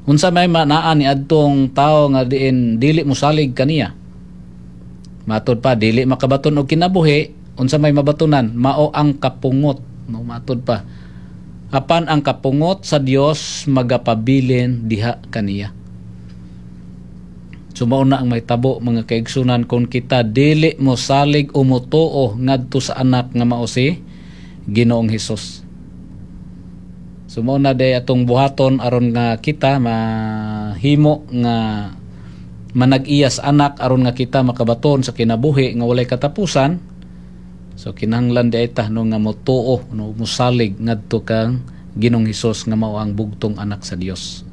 Unsa may manaan ni adtong tao nga diin dili mosalig kaniya. Matod pa dili makabaton og kinabuhi, unsa may mabatunan mao ang kapungot, no, matod pa. Apan ang kapungot sa Dios magapabilin diha kaniya. Sumao na ang mahitabo mga kaigsunan kung kita dili mosalig o motuo ngadto sa anak nga mao si Ginoong Hesus. Sumao na day atong buhaton aron nga kita mahimo nga manag-iya sa anak aron nga kita makabaton sa kinabuhi nga walay katapusan. So kinahanglan di ta no nga motuo, no, musalig ngadto kang Ginoong Hesus nga mao ang bugtong anak sa Dios.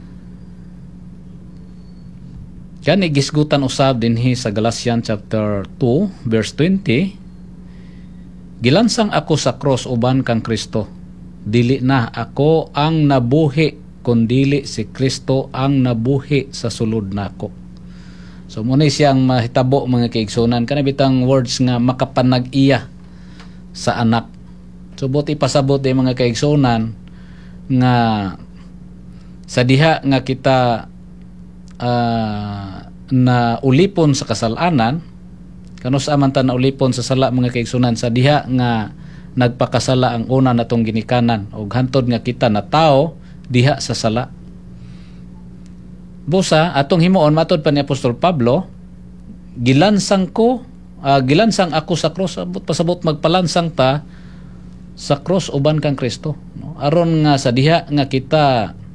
Kani gisgutan usab dinhi sa Galatians chapter 2 verse 20. Gilansang ako sa cross uban kang Kristo. Dili na ako ang nabuhi kundi si Kristo ang nabuhi sa sulod nako. So muna siyang mahitabo mga kaigsunan kana bitang words nga makapanag-iya sa anak. So buti pasabot di mga kaigsunan nga sa diha nga kita na ulipon sa kasalanan, kanus aman ta na ulipon sa sala mga kaigsunan sa diha nga nagpakasala ang una natong ginikanan ug hantod nga kita na tao diha sa sala. Busa atong himuon matod pa ni Apostol Pablo, gilansang ako sa cross, pasabot magpalansang ta sa cross uban kang Kristo, no? Aron nga sa diha nga kita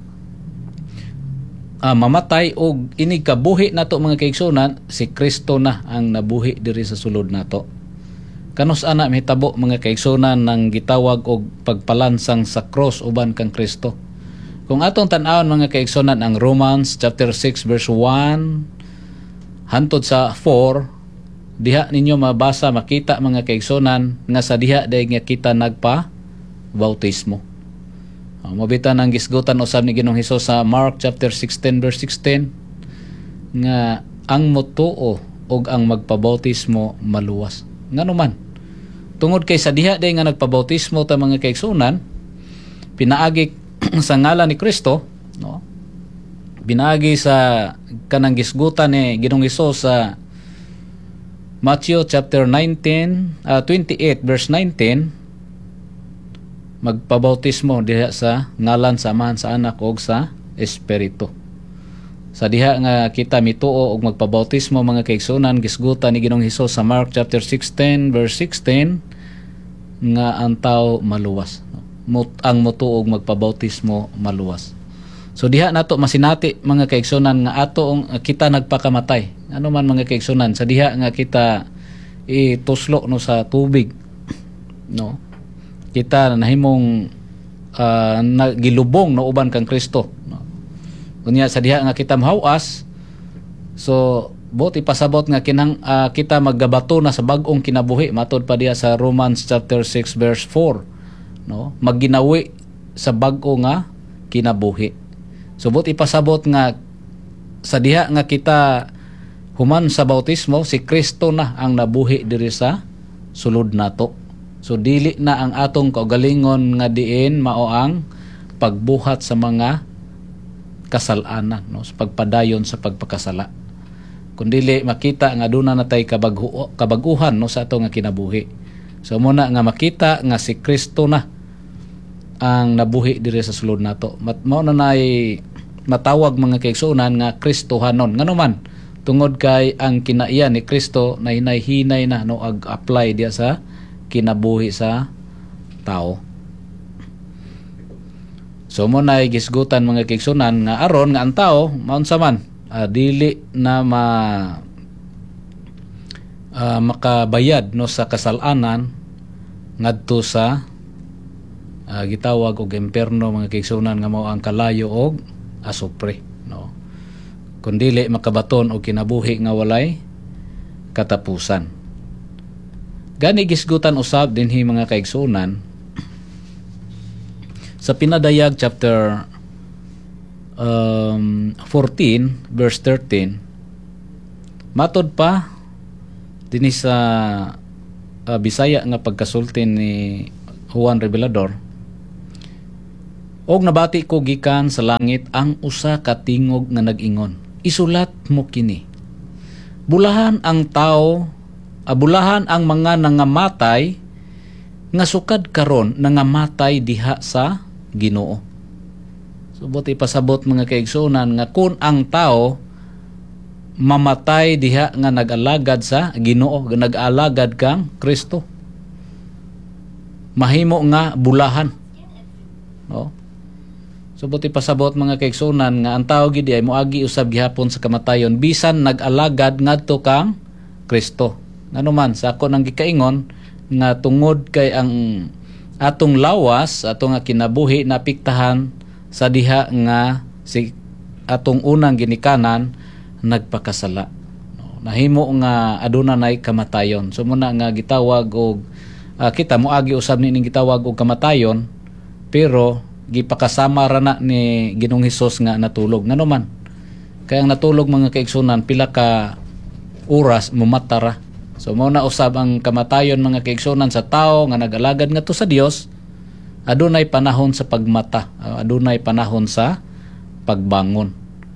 mamatay og inig kabuhi nato mga kaigsunan, si Kristo na ang nabuhi diri sa sulod nato. Kanus ana mahitabo mga kaigsunan nang gitawag og pagpalansang sa cross uban kang Kristo. Kung atong tan-awon mga kaigsunan ang Romans chapter 6 verse 1 hantod sa 4, diha ninyo mabasa makita mga kaigsunan nga sa diha day nga kita nagpa bautismo. Mabitan ang gisgutan usab ni Ginoong Hesus sa Mark chapter 16 verse 16 nga ang motuo og ang magpabautismo maluwas. Ngano man tungod kay sa diha day nga nagpabautismo ta mga kaigsunan, pinaagi sa ngalan ni Kristo, no? Binaagi sa kanang gisgutan ni Ginoong Hesus sa Matthew chapter 28 verse 19, magpabautismo diha sa ngalan sa Amahan, sa Anak ug sa Espiritu. Sa diha nga kita mituo og magpabautismo mga kaigsunan, gisgutan ni Ginoong Hesus sa Mark chapter 16 verse 16 nga ang tao maluwas. Ang mutuo og magpabautismo maluwas. So diha nato masinati mga kaigsunan nga ato kita nagpakamatay. Ano man mga kaigsunan sa diha nga kita ituslo no sa tubig, no? Kita nahimong nagilubong no uban kang Kristo, no? Unya sa diha nga kita mahawas, so buti pasabot nga kita maggabato na sa bag-ong kinabuhi matod pa diha sa Romans chapter 6 verse 4, no? Magginawi sa bag-o nga kinabuhi. So buti pasabot nga sa diha nga kita human sa bautismo, si Kristo na ang nabuhi diri sa sulod nato. So dili na ang atong kaugalingon nga diin mao ang pagbuhat sa mga kasalanan, no, sa pagpadayon sa pagpakasala. Kundili makita nga duna na tay kabaguhan no sa ato nga kinabuhi. So muna nga makita nga si Kristo na ang nabuhi diri sa sulod nato. Mao na nay matawag mga kaigsunan nga Kristohanon. Ngano man tungod kay ang kinaiya ni Kristo na hinay-hinay na no ag-apply diya sa kinabuhi sa tao. So mo na gisgutan mga kaigsunan nga aron nga ang tao maunsa man dili na makabayad no sa kasalanan ngadto sa gitawag og imperno mga kaigsunan nga mao ang kalayo og asupre, no? Kundili makabaton og kinabuhi nga walay katapusan. Gani gisgutan usab dinhi mga kaigsunan sa Pinadayag chapter 14 verse 13, matod pa dinhi sa Bisaya nga pagkasulti ni Juan Revelador, Og nabati ko gikan sa langit ang usa ka tingog nga nag-ingon, isulat mo kini. Bulahan ang tao, bulahan ang mga nangamatay nga sukad karon nangamatay diha sa Ginoo. So buti pasabot mga kaigsunan nga kun ang tao mamatay diha nga nag-alagad sa Ginoo, nag-alagad kang Kristo, mahimo nga bulahan. No? So buti pasabot mga kaigsunan nga ang tao gid ay moagi usab gihapon sa kamatayon bisan nag-alagad ngadto kang Kristo. Ngano man sa ako nang gikaingon nga tungod kay ang atong lawas, atong nga kinabuhi napiktahan sa diha nga si atong unang ginikanan nagpakasala. No, nahimo nga aduna nay kamatayon. So muna nga gitawag og kita moagi usab ni ning gitawag og kamatayon, pero gipakasama ra na ni Ginoong Hesus nga natulog. Ngano man kay ang natulog mga kaigsunan pila ka oras mumata ra. So mao na usab ang kamatayon mga kaigsunan sa tao nga nag-alagad ngadto sa Dios, adunay panahon sa pagmata, adunay panahon sa pagbangon.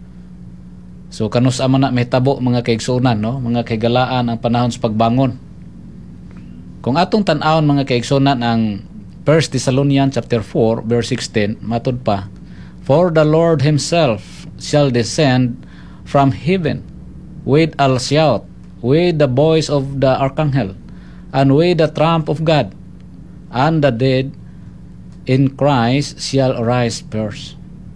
So kanus man na mahitabo mga kaigsunan, no, mga kaigalaan ang panahon sa pagbangon. Kung atong tan-awon mga kaigsunan ang 1 Thessalonians chapter 4 verse 16, matud pa, for the Lord himself shall descend from heaven with a shout, with the voice of the archangel, and with the trump of God, and the dead in Christ shall rise first.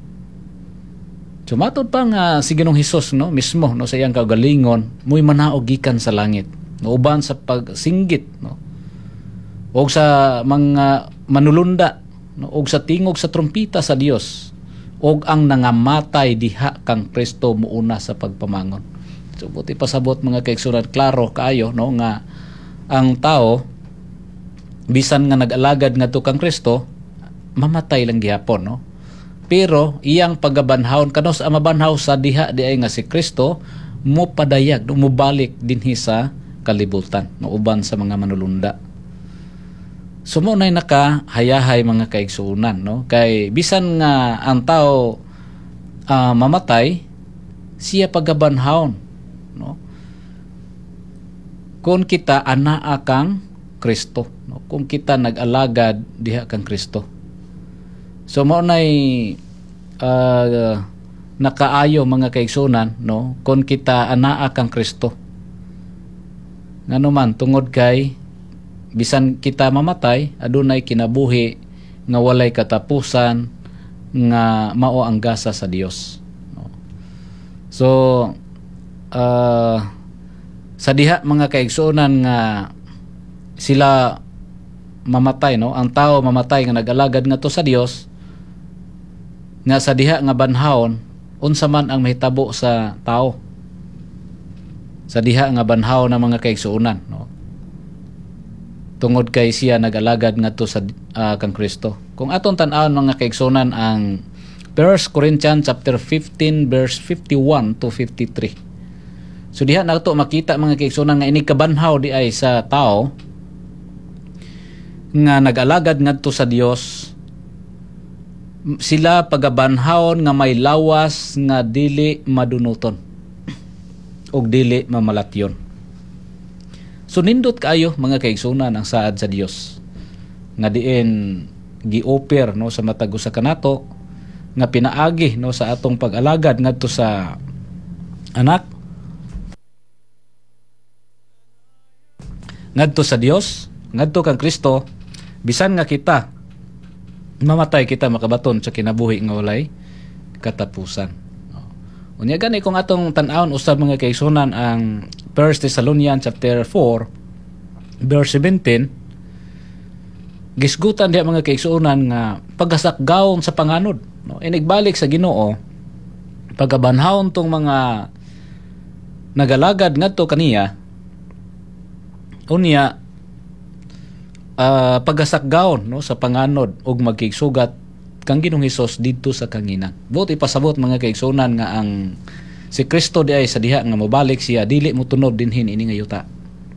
Sumatod pa nga si Ginoong Hesus, no, mismo no, sa iyang kaugalingon, muy manaog gikan sa langit, no, uban sa pagsinggit, no, og sa mga manulunda, no, og sa tingog sa trumpita sa Dios, og ang nangamatay diha kang Kristo muuna sa pagpamangon. So buti pasabot mga kaigsunan, klaro kaayo, no, nga ang tao bisan nga nag-alagad ngadto kang Kristo mamatay lang gihapon, no, pero iyang pagabanhawon kanos ang mabanhaw sa diha di ay nga si Kristo mo padayag, no, mo balik dinhi sa kalibutan, no, uban sa mga manulunda. So mo nay nakahayahay mga kaigsunan, no, kay bisan nga ang tao mamatay, siya pagabanhawon, no, kung kita anaa kang Kristo, no, kung kita nag-alagad diha kang Kristo. So mo nay nakaayo mga kaigsunan, no, kung kita anaa kang Kristo. Ngano man tungod kay bisan kita mamatay, adunay kinabuhi nga walay katapusan nga mao ang gasa sa Dios, no. So sa diha mga kaigsunan nga sila mamatay, no, ang tao mamatay nga nag-alagad ngadto sa Dios, nga sa diha nga banhawon unsa man ang mahitabo sa tao sa diha nga banhawon ng mga kaigsunan, no, tungod kay siya nag-alagad ngadto sa kang Kristo. Kung aton tan-awon mga kaigsunan ang 1 Corinthians chapter 15 verse 51 to 53. So diha nato makita mga kaigsunan nga ini kabanhaw di ay sa tao nga nag-alagad ngadto sa Dios, sila pagabanhawon nga may lawas nga dili madunuton og dili mamalatyon. So nindot kaayo mga kaigsunan ang saad sa Dios nga diin gi-offer, no, sa matag usa kanato nga pinaagi, no, sa atong pag-alagad ngadto sa anak, ngadto sa Dios, ngadto kang Kristo, bisan nga kita mamatay, kita makabaton sa kinabuhi nga walay katapusan. Unya gani kung atong tan-awon usab mga kaigsunan ang 1 Thessalonians chapter 4 verse 17, gisgutan diha mga kaigsunan nga pagasakgawon sa panganod, no, inigbalik sa Ginoo pagabanhawon tong mga nagalagad ngadto kaniya, unya pagasakgawon, no, sa panganod og magkigsugat kang Ginoong Hesus didto sa kanginan. Buot ipasabot mga kaigsunan nga ang si Kristo di ay sa diha nga mobalik siya dili mo tunod dinhin ini nga yuta.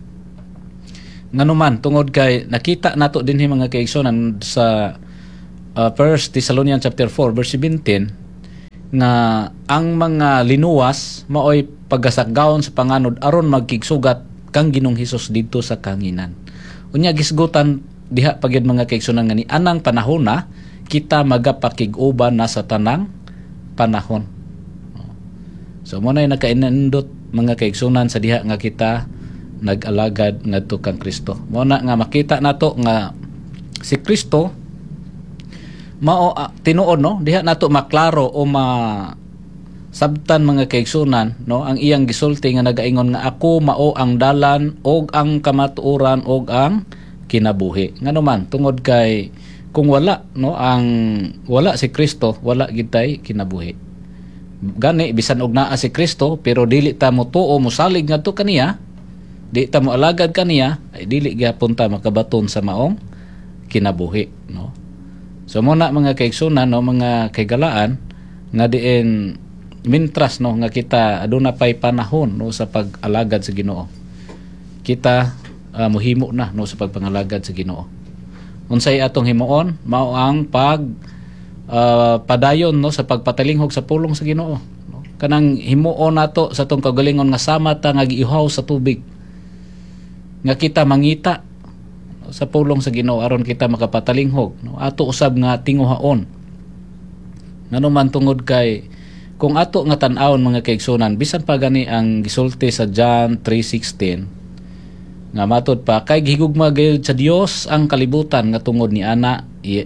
Ngano man tungod kay nakita nato dinhi mga kaigsunan sa 1 Thessalonians chapter 4 verse 17 nga ang mga linuwas maoy paggasaggaon sa panganod aron magkigsugat kang Ginoong Hesus didto sa kanginan. Unya gisgutan diha pagyud mga kaigsunan nga ni anang panahon na kita magapakig-uban na sa tanang panahon. So mo na nakainindot mga kaigsunan sa diha nga kita nag-alagad ngadto kang Kristo. Mo na nga makita nato nga si Kristo mao tinuod no diha nato maklaro o sabtan mga kaigsunan no ang iyang gisulti nga nagaingon nga ako mao ang dalan og ang kamatuoran og ang kinabuhi. Ngano man tungod kay kung wala no ang wala si Kristo wala gid tay kinabuhi. Gani bisan og naa si Kristo pero dili ta mo tuo mo salig ngadto kaniya, di ta mo alagad kaniya ay dili gyapon ta makabaton sa maong kinabuhi no. So muna mga kaigsunan no mga kaigalaan nga diin mintras no nga kita aduna pay panahon no sa pag-alagad sa Ginoo. Kita muhimo na no sa pagpangalagad sa Ginoo. Unsay atong himuon mao ang padayon no sa pagpatalinghog sa pulong sa Ginoo no? Kanang himuon nato sa tong kagalingon nga sama ta nga giihaw sa tubig nga kita mangita no, sa pulong sa Ginoo aron kita makapatalinghog no? Ato usab nga tinguhaon ngano man tungod kay kung ato nga tan-awon mga kaigsunan bisan pa gani ang gisulti sa John 3:16 nga matod pa kay gihigugma gayud sa Dios ang kalibutan nga tungod ni ana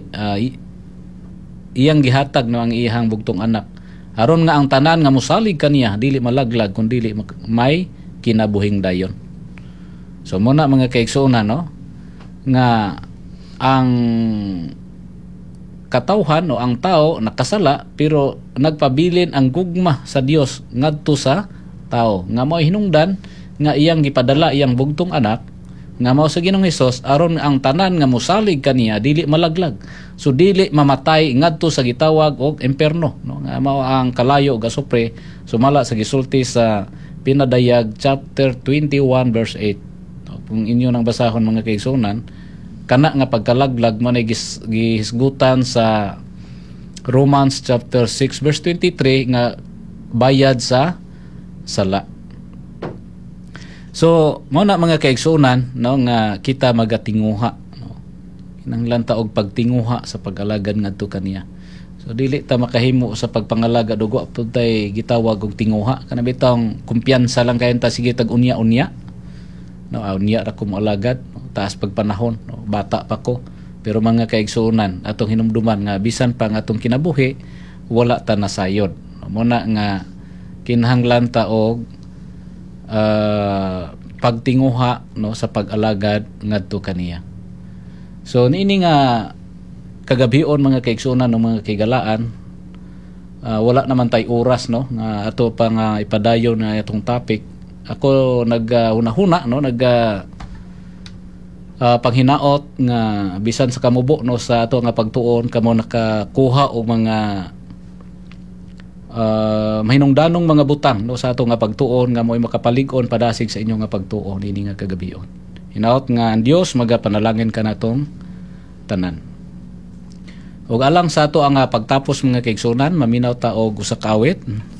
iyang gihatag no ang iyang bugtong anak aron nga ang tanan nga mosalig kaniya dili malaglag kun dili may kinabuhing dayon. So muna mga kaigsunan no nga ang katawhan o ang tao nakasala pero nagpabilin ang gugma sa Dios ngadto sa tao nga mao hinungdan nga iyang gipadala iyang bugtong anak nga mao sa Ginoong Hesus aron ang tanan nga mosalig kaniya dili malaglag. So dili mamatay ngadto sa gitawag og imperno no nga mao ang kalayo ug asupre sumala sa gisulti sa Pinadayag chapter 21 verse 8. No, kung inyo nang basahon mga kaigsunan kana nga pagkalaglag man ay gihisgutan sa Romans chapter 6 verse 23 nga bayad sa sala. So mo na mga kaigsunan no nga kita magatinguha no kinahanglan ta og pagtinguha sa pag-alagad ngadto kaniya. So dili ta makahimo sa pagpangalaga dugo pud tay gitawag og tinguha kana bitong kumpiyansa lang kayon ta sige tag unya-unya no unya ra ko mo alagad no? Taas pagpanahon no? Bata pa ko pero mga kaigsunan atong hinumduman nga bisan pa nga atong kinabuhi wala ta nasayod no? Muna nga kinahanglan ta og pagtinguha no sa pag-alagad ngadto kaniya. So niini nga kagabion mga kaigsunan no mga kaigalaan wala naman tay oras no nga ato pa nga ipadayon na itong topic. Ako naghuna-huna no panghinaot nga bisan sa kamubo no sa ato nga pagtuon kamo nakakuha og mga mahinungdanong mga butang no sa ato nga pagtuon nga mo'y makapalig-on padasig sa inyo nga pagtuon ini nga kagabion. Hinaot nga ang Dios magapanalangin kanatong tanan. Og alang sa ato ang pagtapos mga kaigsunan maminaw ta og usa ka awit